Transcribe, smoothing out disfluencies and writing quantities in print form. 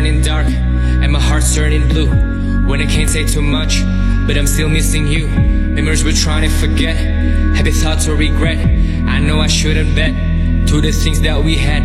turning dark and my heart's turning blue. When I can't say too much, but I'm still missing you. Memories we're trying to forget, happy thoughts or regret. I know I shouldn't bet to the things that we had.